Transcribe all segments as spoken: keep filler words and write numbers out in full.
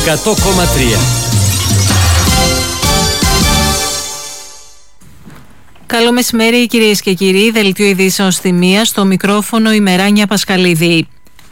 εκατό κόμμα τρία. Καλό μεσημέρι κυρίες και κύριοι, δελτίο ειδήσεων στη μία, στο μικρόφωνο η Μεράνια Πασχαλίδη.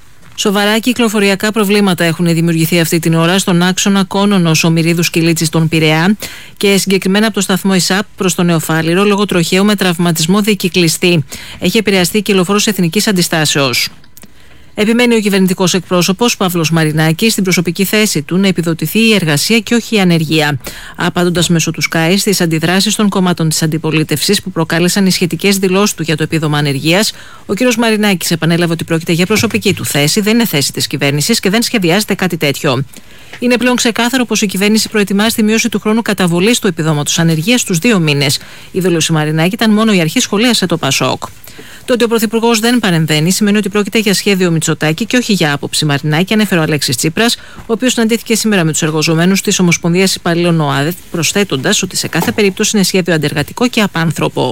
Σοβαρά κυκλοφοριακά προβλήματα έχουν δημιουργηθεί αυτή την ώρα στον άξονα Κόνονος Ομηρίδους Κιλίτσης στον Πειραιά και συγκεκριμένα από το σταθμό ΙΣΑΠ προς το Νεοφάλιρο λόγω τροχαίου με τραυματισμό δικυκλιστή. Έχει επηρεαστεί η κυκλοφόρος Εθνικής Αντιστάσεως. Επιμένει ο κυβερνητικός εκπρόσωπος Παύλος Μαρινάκης στην προσωπική θέση του να επιδοτηθεί η εργασία και όχι η ανεργία. Απαντώντας μέσω του Sky στις αντιδράσεις των κομμάτων της αντιπολίτευσης που προκάλεσαν οι σχετικές δηλώσεις του για το επίδομα ανεργίας, ο κ. Μαρινάκης επανέλαβε ότι πρόκειται για προσωπική του θέση, δεν είναι θέση της κυβέρνησης και δεν σχεδιάζεται κάτι τέτοιο. Είναι πλέον ξεκάθαρο πως η κυβέρνηση προετοιμάζει τη μείωση του χρόνου καταβολής του επιδόματος ανεργίας στους δύο μήνες. Η δήλωση Μαρινάκη ήταν μόνο η αρχή, σχολίασε το Πασόκ. Το ότι ο Πρωθυπουργός δεν παρεμβαίνει σημαίνει ότι πρόκειται για σχέδιο Μητσοτάκη και όχι για άποψη Μαρινάκη, ανέφερε ο Αλέξης Τσίπρας, ο οποίος συναντήθηκε σήμερα με τους εργαζομένους της Ομοσπονδίας Υπαλλήλων ΟΑΔ, προσθέτοντας ότι σε κάθε περίπτωση είναι σχέδιο αντεργατικό και απάνθρωπο.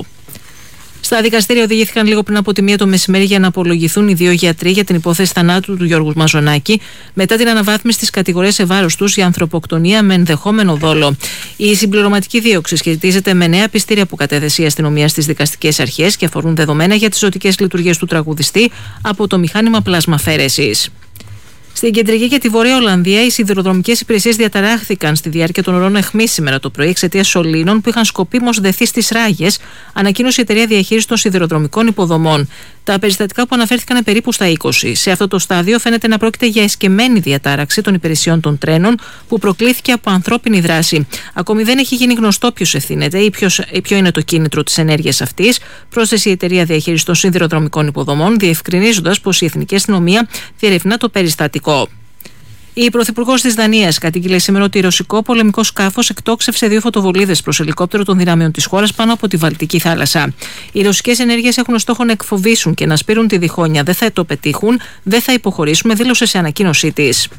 Στα δικαστήρια οδηγήθηκαν λίγο πριν από τη μία το μεσημέρι για να απολογηθούν οι δύο γιατροί για την υπόθεση θανάτου του Γιώργου Μαζονάκη, μετά την αναβάθμιση της κατηγορίας σε βάρος τους για ανθρωποκτονία με ενδεχόμενο δόλο. Η συμπληρωματική δίωξη σχετίζεται με νέα πιστήρια που κατέθεσε η αστυνομία στις δικαστικές αρχές και αφορούν δεδομένα για τις ζωτικές λειτουργίες του τραγουδιστή από το μηχάνημα πλασμαφαίρεσης. Στην κεντρική και τη Βόρεια Ολλανδία, οι σιδηροδρομικές υπηρεσίες διαταράχθηκαν στη διάρκεια των ωρών αιχμής σήμερα το πρωί εξαιτίας σωλήνων που είχαν σκοπίμως δεθεί στις ράγες, ανακοίνωσε η εταιρεία διαχείρισης των σιδηροδρομικών υποδομών. Τα περιστατικά που αναφέρθηκαν περίπου στα είκοσι. Σε αυτό το στάδιο φαίνεται να πρόκειται για εσκεμμένη διατάραξη των υπηρεσιών των τρένων που προκλήθηκε από ανθρώπινη δράση. Ακόμη δεν έχει γίνει γνωστό ποιος ευθύνεται ή ποιος, ποιο είναι το κίνητρο της ενέργειας αυτής, πρόσθεσε η εταιρεία διαχείρισης των σιδηροδρομικών υποδομών, διευκρινίζοντας πως η Εθνική Αστυνομία διερευνά το περιστατικό. Η Πρωθυπουργός της Δανίας κατήγγειλε σήμερα ότι ρωσικό πολεμικό σκάφος εκτόξευσε δύο φωτοβολίδες προς ελικόπτερο των δυνάμεων της χώρας πάνω από τη Βαλτική θάλασσα. Οι ρωσικές ενέργειες έχουν στόχο να εκφοβήσουν και να σπείρουν τη διχόνοια. Δεν θα το πετύχουν, δεν θα υποχωρήσουμε, δήλωσε σε ανακοίνωσή της.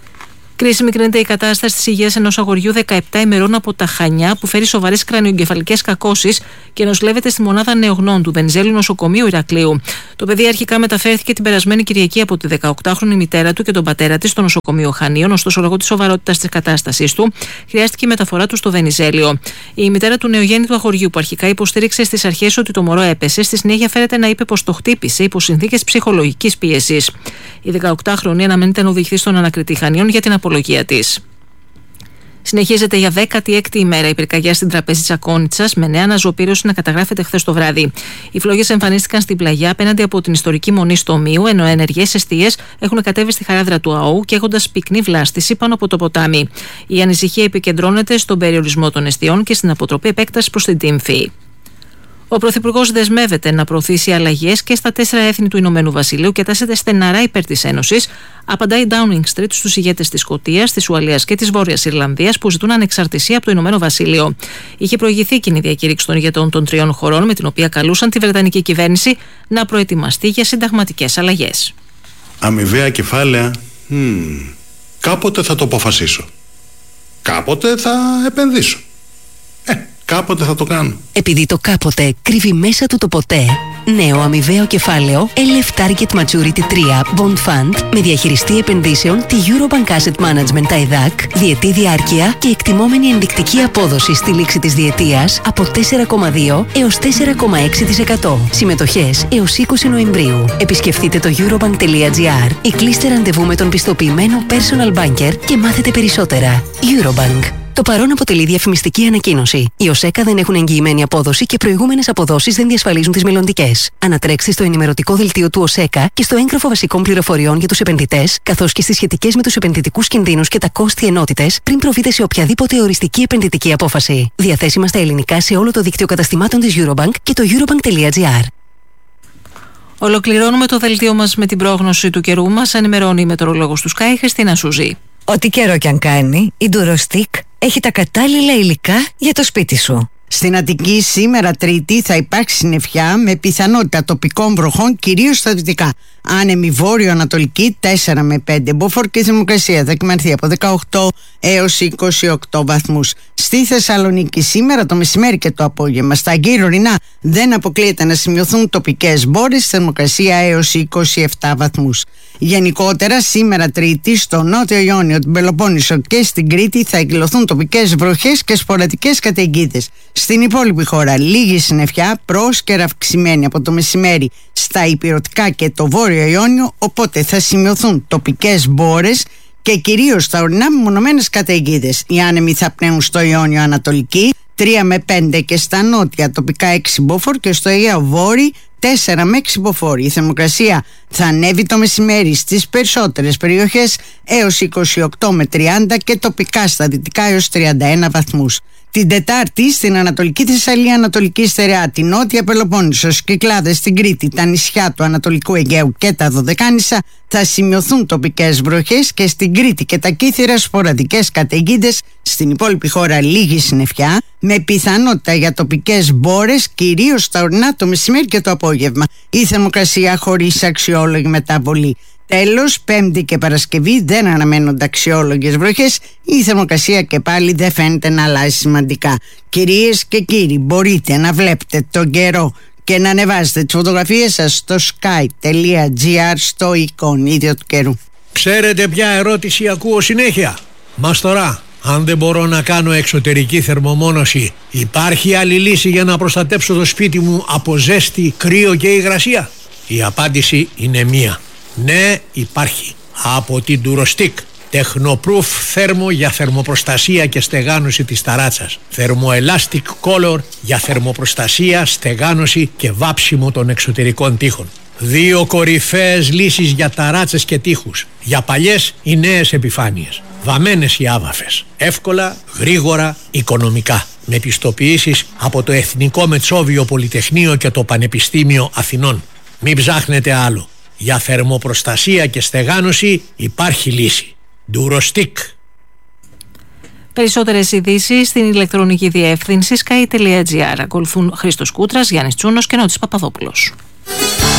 Κρίσιμη κρίνεται η κατάσταση της υγείας ενός αγοριού δεκαεπτά ημερών από τα Χανιά που φέρει σοβαρές κρανιογκεφαλικές κακώσεις και νοσηλεύεται στη μονάδα νεογνών του Βενιζέλου Νοσοκομείου Ηρακλείου. Το παιδί αρχικά μεταφέρθηκε την περασμένη Κυριακή από τη δεκαοκτάχρονη μητέρα του και τον πατέρα της στο νοσοκομείο Χανίων, ωστόσο λόγω της σοβαρότητας της κατάστασής του χρειάστηκε η μεταφορά του στο Βενιζέλιο. Η μητέρα του νεογέννητου αγοριού, που αρχικά υποστήριξε στις αρχές ότι το μωρό έπεσε, στη συνέχεια φέρεται να είπε πως το χτύπησε υπό συνθήκες ψυχολογικής πίεσης. Η δεκαοκτάχρονη αναμένεται να οδηγηθεί στον ανακριτή Χανίων για την απολογία της. Συνεχίζεται για δέκατη έκτη ημέρα η πυρκαγιά στην τραπέζη Τσακώνιτσας, με νέα αναζωοπήρωση να καταγράφεται χθες το βράδυ. Οι φλόγες εμφανίστηκαν στην πλαγιά απέναντι από την ιστορική μονή στο Ομοίου, ενώ ενεργές εστίες έχουν κατέβει στη χαράδρα του ΑΟΥ και έχοντας πυκνή βλάστηση πάνω από το ποτάμι. Η ανησυχία επικεντρώνεται στον περιορισμό των εστιών και στην αποτροπή επέκταση προς την Τύμφη. Ο Πρωθυπουργός δεσμεύεται να προωθήσει αλλαγές και στα τέσσερα έθνη του Ηνωμένου Βασιλείου και τάσσεται στεναρά υπέρ της Ένωσης, απαντάει Downing Street στους ηγέτες της Σκωτίας, της Ουαλίας και της Βόρειας Ιρλανδίας που ζητούν ανεξαρτησία από το Ηνωμένο Βασίλειο. Είχε προηγηθεί κοινή διακήρυξη των ηγετών των τριών χωρών, με την οποία καλούσαν τη Βρετανική κυβέρνηση να προετοιμαστεί για συνταγματικές αλλαγές. Αμοιβαία κεφάλαια. Hmm. Κάποτε θα το αποφασίσω. Κάποτε θα επενδύσω. Ε. Κάποτε θα το κάνω. Επειδή το κάποτε κρύβει μέσα του το ποτέ, νέο αμοιβαίο κεφάλαιο ελ εφ Target Maturity τρία Bond Fund με διαχειριστή επενδύσεων τη Eurobank Asset Management άι δέι έι σι, διετή διάρκεια και εκτιμόμενη ενδεικτική απόδοση στη λήξη της διετίας από τέσσερα κόμμα δύο έως τέσσερα κόμμα έξι τοις εκατό. Συμμετοχές έως είκοσι Νοεμβρίου. Επισκεφτείτε το eurobank τελεία gr ή κλείστε ραντεβού με τον πιστοποιημένο personal banker και μάθετε περισσότερα. Eurobank. Το παρόν αποτελεί διαφημιστική ανακοίνωση. Οι ΟΣΕΚΑ δεν έχουν εγγυημένη απόδοση και προηγούμενες αποδόσεις δεν διασφαλίζουν τις μελλοντικές. Ανατρέξτε στο ενημερωτικό δελτίο του ΟΣΕΚΑ και στο έγγραφο βασικών πληροφοριών για τους επενδυτές, καθώς και στις σχετικές με τους επενδυτικούς κινδύνους και τα κόστη ενότητες, πριν προβείτε σε οποιαδήποτε οριστική επενδυτική απόφαση. Διαθέσιμα στα ελληνικά σε όλο το δίκτυο καταστημάτων της Eurobank και το eurobank τελεία gr. Ολοκληρώνουμε το δελτίο μας με την πρόγνωση του καιρού μας. Ενημερώνει η μετεωρολόγος του Sky, Χριστίνα Σούζη. Ό,τι καιρό κι αν κάνει, η Durostic έχει τα κατάλληλα υλικά για το σπίτι σου. Στην Αττική σήμερα Τρίτη θα υπάρξει συννεφιά με πιθανότητα τοπικών βροχών, κυρίως στα δυτικά. Άνεμη βόρειο-ανατολική τέσσερα με πέντε. Μποφορτική θερμοκρασία θα κυμανθεί από δεκαοκτώ έως είκοσι οκτώ βαθμούς. Στη Θεσσαλονίκη σήμερα το μεσημέρι και το απόγευμα στα γύρω-ορεινά δεν αποκλείεται να σημειωθούν τοπικές μπόρες, θερμοκρασία έως είκοσι επτά βαθμούς. Γενικότερα, σήμερα Τρίτη, στο Νότιο Ιόνιο, την Πελοπόννησο και στην Κρήτη θα εκδηλωθούν τοπικές βροχές και σποραδικές καταιγίδες. Στην υπόλοιπη χώρα, λίγη συννεφιά, πρόσκαιρα αυξημένη από το μεσημέρι στα ηπειρωτικά και το Βόρειο Ιόνιο, οπότε θα σημειωθούν τοπικές μπόρες και κυρίως στα ορεινά μεμονωμένες καταιγίδες. Οι άνεμοι θα πνέουν στο Ιόνιο Ανατολική τρία με πέντε και στα νότια τοπικά έξι μποφόρ και στο Αιγαίο Βόρειο τέσσερα με έξι μποφόρ. Η θερμοκρασία θα ανέβει το μεσημέρι στις περισσότερες περιοχές έως είκοσι οκτώ με τριάντα και τοπικά στα δυτικά έως τριάντα ένα βαθμούς. Την Τετάρτη στην Ανατολική Θεσσαλία, Ανατολική Στερεά, την Νότια Πελοπόννησο, Κυκλάδες, στην Κρήτη, τα νησιά του Ανατολικού Αιγαίου και τα Δωδεκάνησα θα σημειωθούν τοπικές βροχές και στην Κρήτη και τα Κύθυρα σποραδικές καταιγίδες. Στην υπόλοιπη χώρα λίγη συννεφιά με πιθανότητα για τοπικές μπόρες, κυρίως στα ορεινά το μεσημέρι και το απόγευμα. Η θερμοκρασία χωρίς αξιόλογη μεταβολή. Τέλος, Πέμπτη και Παρασκευή δεν αναμένονται αξιόλογες βροχές. Η θερμοκρασία και πάλι δεν φαίνεται να αλλάζει σημαντικά. Κυρίες και κύριοι, μπορείτε να βλέπετε τον καιρό και να ανεβάζετε τις φωτογραφίες σας στο sky τελεία gr στο εικονίδιο του καιρού. Ξέρετε ποια ερώτηση ακούω συνέχεια? Μας τώρα, αν δεν μπορώ να κάνω εξωτερική θερμομόνωση, υπάρχει άλλη λύση για να προστατέψω το σπίτι μου από ζέστη, κρύο και υγρασία? Η απάντηση είναι μία. Ναι, υπάρχει. Από την Durostick. Technoproof θέρμο για θερμοπροστασία και στεγάνωση της ταράτσας. Thermoelastic Color για θερμοπροστασία, στεγάνωση και βάψιμο των εξωτερικών τοίχων. Δύο κορυφαίες λύσεις για ταράτσες και τοίχους. Για παλιές ή νέες επιφάνειες. Βαμμένες ή άβαφες. Εύκολα, γρήγορα, οικονομικά. Με πιστοποιήσεις από το Εθνικό Μετσόβιο Πολυτεχνείο και το Πανεπιστήμιο Αθηνών. Μην ψάχνετε άλλο. Για θερμοπροστασία και στεγάνωση υπάρχει λύση. Durostick. Περισσότερες ειδήσεις στην ηλεκτρονική διεύθυνση sky τελεία gr. Ακολουθούν Χρήστος Κούτρας, Γιάννης Τσούνος και Νότης Παπαδόπουλος.